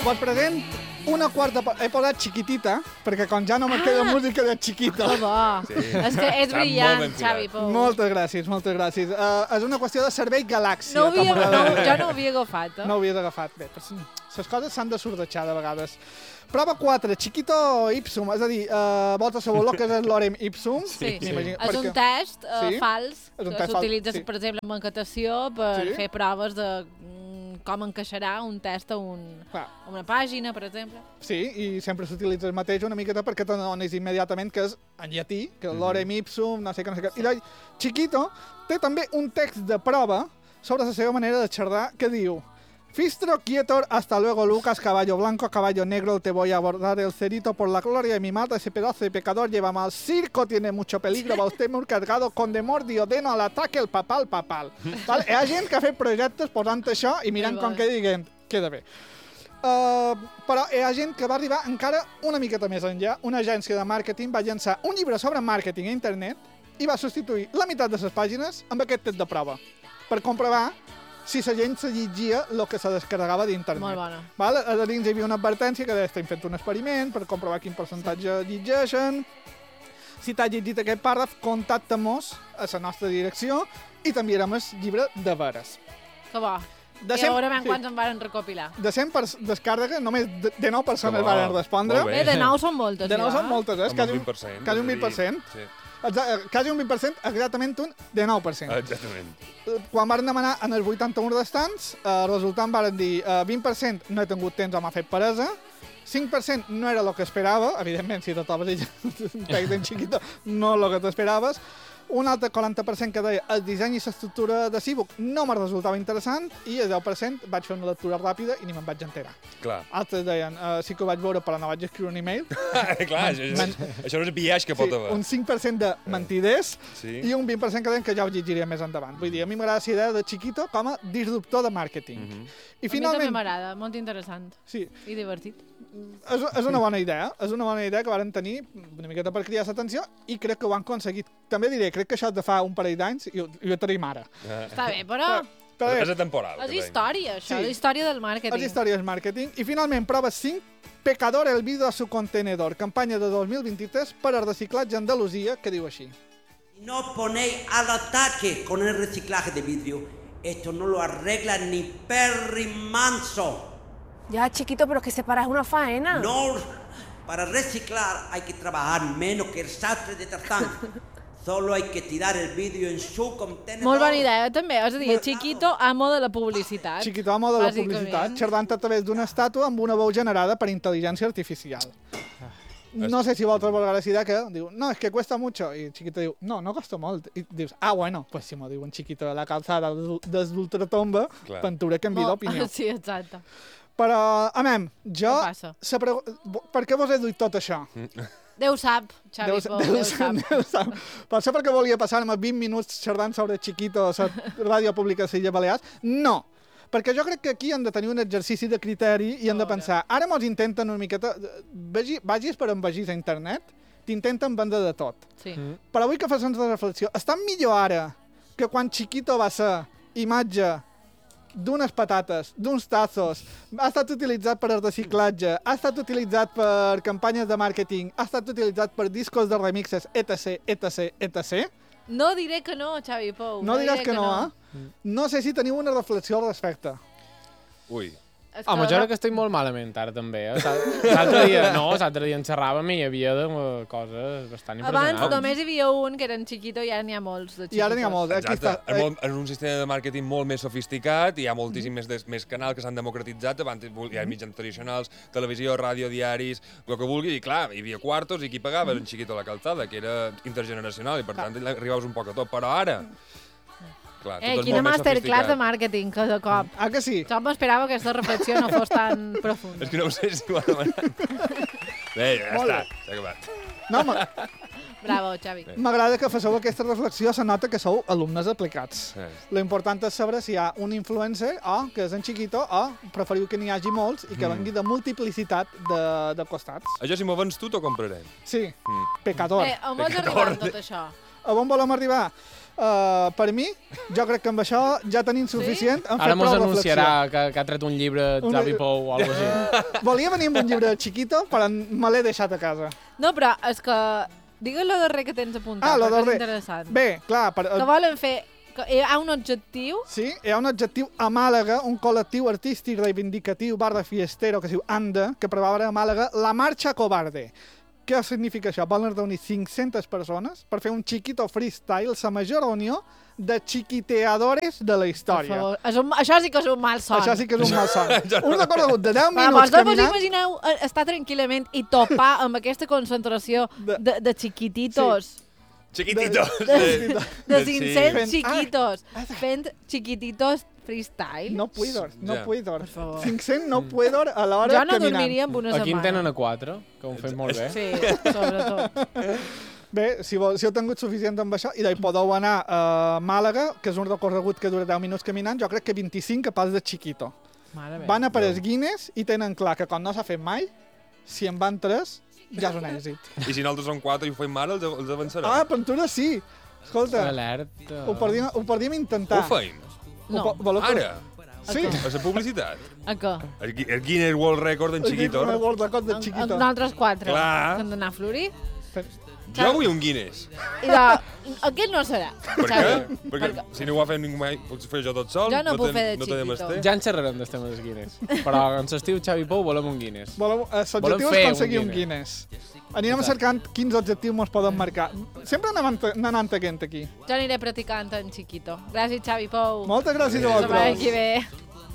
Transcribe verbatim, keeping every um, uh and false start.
Vos present una quarta... He posat Chiquitita, perquè com ja no me queda música de Chiquito... Que bo. Sí. És que és brillant, Xavi Pou. Moltes gràcies, moltes gràcies. Uh, és una qüestió de servei Galàxia. No havia, no, jo no ho havia agafat, eh? No ho havies agafat. Bé, les coses s'han de sordejar de vegades. Prova quatre, Chiquito Ipsum, és a dir, uh, vols saber el que és el Lorem Ipsum? Sí, sí. És perquè... un test uh, sí? fals un que test s'utilitza, sí. per exemple, en banquetació per sí? fer proves de mm, com encaixarà un test a, un, a una pàgina, per exemple. Sí, i sempre s'utilitza el mateix una miqueta perquè t'adones immediatament que és en llatí, que el Lorem Ipsum, no sé què, no sé què. I llavors, Chiquito té també un text de prova sobre la seva manera de xerrar que diu: Fistro, quietor, hasta luego, Lucas, caballo blanco, caballo negro, te voy a abordar el cerito por la gloria de mi madre, ese pedazo de pecador lleva mal circo, tiene mucho peligro, va usted muy cargado, con demor, diodeno al ataque, el papal, papal. Vale? Hi ha gent que ha fet projectes posant això i mirant com que diguen, queda bé. Uh, però hi ha gent que va arribar encara una miqueta més enllà. Una agència de màrqueting va llançar un llibre sobre màrqueting a internet i va substituir la meitat de les pàgines amb aquest test de prova per comprovar si la gent se llegia el que se descarregava d'internet. Molt bona. Val? A dins hi havia una advertència que deia estem fent un experiment per comprovar quin percentatge llegeixen. Si t'has llegit aquest pàrraf, contacta-mos a la nostra direcció i t'enviarem el llibre de veres. Que bo. De I a veure sí. quants en varen recopilar. De cent descàrregues, només de, de nou persones varen respondre. Bé, de nou són moltes. De nou ja. són moltes, eh? Amb un vint per cent. Quasi un vint per cent. Sí. Quasi un vint per cent, exactament un de nou per cent. Exactament. Quan van demanar en els vuitanta-un restants, el resultat van dir uh, vint per cent no he tingut temps o m'ha fet peresa, cinc per cent no era el que esperava, evidentment, si te trobes un text en Chiquito, no el que t'esperaves, un altre quaranta per cent que deia el disseny i l'estructura de l'e-book no me resultava interessant i el deu per cent vaig fer una lectura ràpida i ni me'n vaig enterar. Clar. Altres deien, uh, sí que ho vaig veure però no vaig escriure un e-mail. Clar, això, Man... això no és biaix que pot sí, haver. Un cinc per cent de mentiders sí. i un vint per cent que deien que ja ho llegiria més endavant. Vull dir, a mi m'agrada la idea de Chiquito com a disruptor de màrqueting. Mm -hmm. I a finalment... mi també m'agrada, molt interessant. Sí. I divertit. És, és una bona idea, és una bona idea que varen tenir una miqueta per cridar l'atenció i crec que ho han aconseguit. També diré, crec que això és de fa un parell d'anys i ho, i ho tenim ara. Ah. Està bé, però... però és atemporal. És història, això, sí. és història del màrqueting. És història del màrqueting. I finalment, prova cinc, Pecador olvida su contenedor, campanya de dos mil vint-i-tres per al reciclatge a Andalusia, que diu així. No ponéis al ataque con el reciclaje de vidrio. Esto no lo arregla ni Perry Manso. Ya, Chiquito, pero es que separar es una faena. No, para reciclar hay que trabajar menos que el sastre de Tarzán. Solo hay que tirar el vidrio en su contenedor. Molt bona idea, també. És a dir, Chiquito, amo de la publicitat. Chiquito, amo de la publicitat, xerrant a través d'una estàtua amb una veu generada per intel·ligència artificial. No sé si vosaltres veure la idea que diu, no, es que cuesta mucho. I Chiquito diu, no, no costa molt. I dius, ah, bueno, pues si m'ho diu un Chiquito de la calçada des d'Ultratomba, pintura canvia d'opinió. Sí, exacte. Però, amem, jo... Per què vos he dit tot això? Déu sap, Xavi Déu, Pou, Déu, Déu sap. Déu sap. Per això perquè volia passar-me vint minuts xerrant sobre Chiquito a la ràdio pública de Illes Balears? No, perquè jo crec que aquí han de tenir un exercici de criteri i han de pensar, ara mos intenten una miqueta... Vagi, vagis per on vagis a internet, t'intenten vendre de tot. Sí. Mm. Però vull que fas una reflexió. Està millor ara que quan Chiquito va ser imatge d'unes patates, d'uns tazos, ha estat utilitzat per el reciclatge, ha estat utilitzat per campanyes de màrqueting, ha estat utilitzat per discos de remixes, etc, etc, etc. No diré que no, Xavi Pou. No, no diràs que, que no, no, eh? No sé si teniu una reflexió al respecte. Ui. Home, jo crec que estic molt malament ara, també. Eh? L'altre dia, no, l'altre dia en xerràvem i hi havia de, uh, coses bastant impressionants. Abans només hi havia un que era en Chiquito i ara n'hi ha molts de Chiquitos. I ara n'hi ha molts. Exacte. En, molt, en un sistema de màrqueting molt més sofisticat, hi ha moltíssim mm. més, més canals que s'han democratitzat, abans hi ha mitjans tradicionals, televisió, ràdio, diaris, el que vulgui, i clar, hi havia quartos i qui pagava mm. en Chiquito a la calçada, que era intergeneracional, i per tant arribaves un poc a tot. Però ara... Clar, eh, quina masterclass de màrqueting, que de cop. Ah, que sí? Jo m'esperava que aquesta reflexió no fos tan profunda. És que no ho sé si ho ha demanat. Bé, ja està, s'ha acabat. No, ma... Bravo, Xavi. M'agrada que faceu aquesta reflexió, se nota que sou alumnes aplicats. Sí. L'important és saber si hi ha un influencer o que és en Chiquito o preferiu que n'hi hagi molts i que mm. vengui de multiplicitat de, de costats. Això si m'ho vens tu, t'ho compraré. Sí, mm. Pecador. Eh, on vols arribar amb tot això? A on volem arribar? Uh, per mi, jo crec que amb això ja tenim suficient. Sí? Ara mos anunciarà que, que ha tret un llibre de Xavi Pou o alguna cosa així. Volia venir amb un llibre de Chiquito, però me l'he deixat a casa. No, però és que... Digues lo darrer que tens apuntat, ah, lo que darrer. és interessant. Bé, clar... Per, que volen fer... Que hi ha un objectiu... Sí, hi ha un objectiu a Màlaga, un col·lectiu artístic reivindicatiu barra fiestero que es diu ANDA, que prepara a Màlaga la Marxa Cobarde. Què significa això? Volen reunir cinc-centes persones per fer un Chiquito freestyle, la major reunió de chiquiteadores de la història. És un, això sí que és un mal son. Això sí que és un mal son. Un recorregut de deu Però minuts caminant... Vos imagineu estar tranquil·lament i topar amb aquesta concentració de, de, de chiquititos. Sí. Chiquititos. De, de, de, de cinc-cents sí. chiquitos. Ah. Fent chiquititos freestyle. No puedo, no ja. puedo. cinc-cents no puedo a l'hora jo no caminant. dormiria amb una setmana. Aquí en tenen a quatre, que ho han fet molt bé. Sí, sobretot. Bé, si, vol, si heu tingut suficient amb això, i d'ahir podeu anar a Màlaga, que és un recorregut que dura deu minuts caminant, jo crec que vint-i-cinc a pas de Chiquito. Van a per els Guinness i tenen clar que quan no s'ha fet mai, si en van tres, ja és un èxit. I si nosaltres som quatre i ho fem ara, els, els avançarem. Ah, Pentura sí. Escolta, Alerta. Ho podríem, ho podríem intentar. Ho feim? No. Ho, voleu que... Ara? Sí. A la publicitat? A què? El, el Guinness World Record en Chiquito. El World Record de Chiquito. Nosaltres quatre. Clar. Hem d'anar a Florir. Jo vull un Guinness. I de... Aquest no serà. Per què? Perquè, perquè si no ho ha fet ningú mai, puc fer jo tot sol. Jo no puc ten, fer de no tenim Chiquito. esté. Ja en xerrarem del tema dels Guinness. Però en l'estiu Xavi Pou volem un Guinness. Volem, eh, l'objectiu és aconseguir un Guinness. Anirem Exacte. cercant quins objectius ens poden marcar. Sempre anem anant aquí. Jo aniré practicant en Chiquito. Gràcies, Xavi Pou. Moltes gràcies a La setmana vosaltres. que ve.